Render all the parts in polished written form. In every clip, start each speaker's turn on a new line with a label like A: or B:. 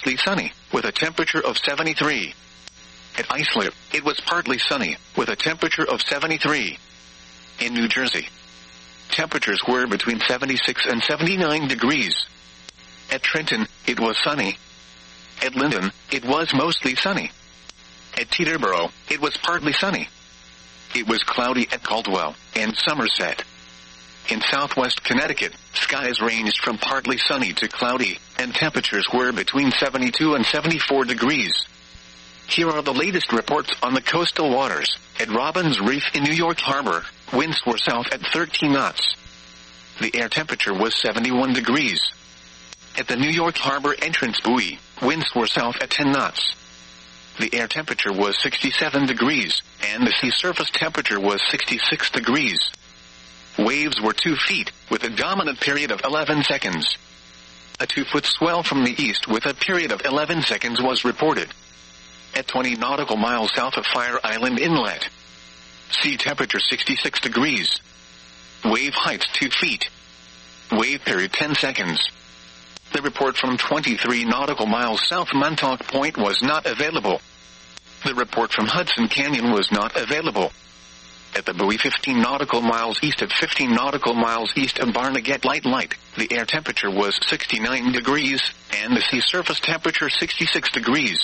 A: mostly sunny, with a temperature of 73. At Islip, it was partly sunny, with a temperature of 73. In New Jersey, temperatures were between 76 and 79 degrees. At Trenton, it was sunny. At Linden, it was mostly sunny. At Teterboro, it was partly sunny. It was cloudy at Caldwell and Somerset. In southwest Connecticut, skies ranged from partly sunny to cloudy, and temperatures were between 72 and 74 degrees. Here are the latest reports on the coastal waters. At Robbins Reef in New York Harbor, winds were south at 13 knots. The air temperature was 71 degrees. At the New York Harbor entrance buoy, winds were south at 10 knots. The air temperature was 67 degrees, and the sea surface temperature was 66 degrees. Waves were 2 feet, with a dominant period of 11 seconds. A 2-foot swell from the east with a period of 11 seconds was reported. At 20 nautical miles south of Fire Island Inlet, sea temperature 66 degrees. Wave height 2 feet. Wave period 10 seconds. The report from 23 nautical miles south of Montauk Point was not available. The report from Hudson Canyon was not available. At the buoy 15 nautical miles east of 15 nautical miles east of Barnegat Light, the air temperature was 69 degrees, and the sea surface temperature 66 degrees.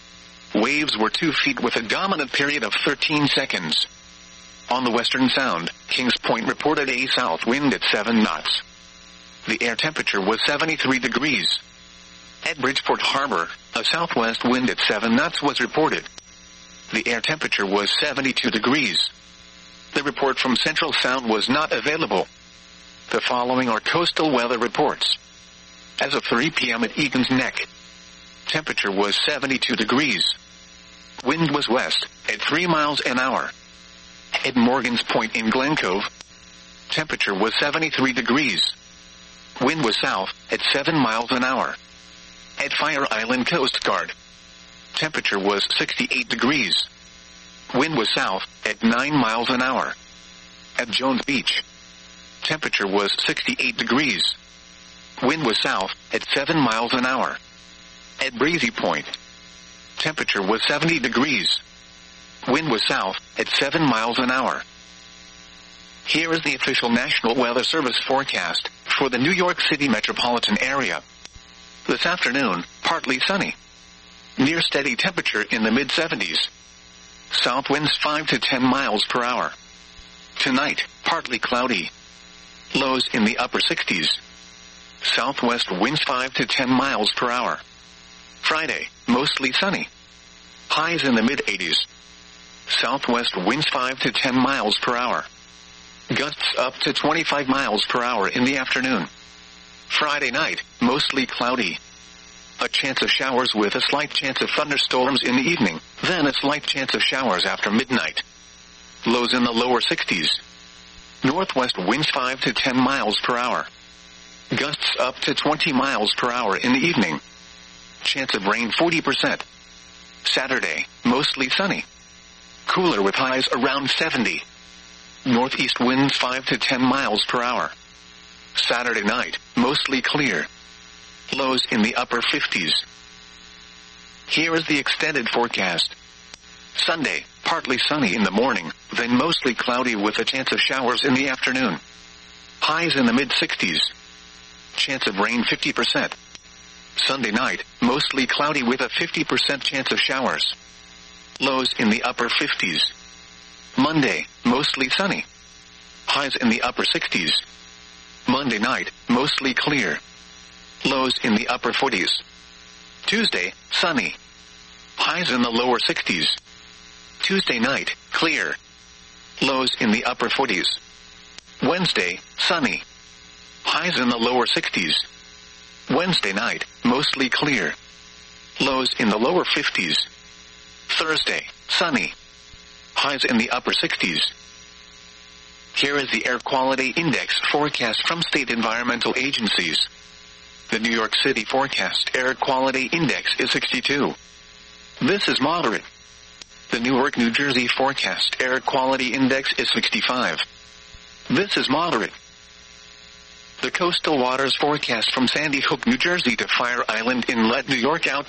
A: Waves were 2 feet with a dominant period of 13 seconds. On the Western Sound, Kings Point reported a south wind at 7 knots. The air temperature was 73 degrees. At Bridgeport Harbor, a southwest wind at 7 knots was reported. The air temperature was 72 degrees. The report from Central Sound was not available. The following are coastal weather reports. As of 3 p.m. at Egan's Neck, temperature was 72 degrees. Wind was west, at 3 miles an hour. At Morgan's Point in Glen Cove, temperature was 73 degrees. Wind was south, at 7 miles an hour. At Fire Island Coast Guard, temperature was 68 degrees. Wind was south, at 9 miles an hour. At Jones Beach, temperature was 68 degrees. Wind was south, at 7 miles an hour. At Breezy Point, temperature was 70 degrees. Wind was south, at 7 miles an hour. Here is the official National Weather Service forecast for the New York City metropolitan area. This afternoon, partly sunny. Near steady temperature in the mid-70s. South winds 5 to 10 miles per hour. Tonight, partly cloudy. Lows in the upper 60s. Southwest winds 5 to 10 miles per hour. Friday, mostly sunny. Highs in the mid-80s. Southwest winds 5 to 10 miles per hour. Gusts up to 25 miles per hour in the afternoon. Friday night, mostly cloudy. A chance of showers with a slight chance of thunderstorms in the evening, then a slight chance of showers after midnight. Lows in the lower 60s. Northwest winds 5 to 10 miles per hour. Gusts up to 20 miles per hour in the evening. Chance of rain 40%. Saturday, mostly sunny. Cooler with highs around 70. Northeast winds 5 to 10 miles per hour. Saturday night, mostly clear. Lows in the upper 50s. Here is the extended forecast. Sunday, partly sunny in the morning, then mostly cloudy with a chance of showers in the afternoon. Highs in the mid-60s. Chance of rain 50%. Sunday night, mostly cloudy with a 50% chance of showers. Lows in the upper 50s. Monday, mostly sunny. Highs in the upper 60s. Monday night, mostly clear. Lows in the upper 40s. Tuesday, sunny. Highs in the lower 60s. Tuesday night, clear. Lows in the upper 40s. Wednesday, sunny. Highs in the lower 60s. Wednesday night, mostly clear. Lows in the lower 50s. Thursday, sunny. Highs in the upper 60s. Here is the Air Quality Index forecast from state environmental agencies. The New York City forecast Air Quality Index is 62. This is moderate. The Newark, New Jersey forecast Air Quality Index is 65. This is moderate. The Coastal Waters forecast from Sandy Hook, New Jersey to Fire Island Inlet, New York out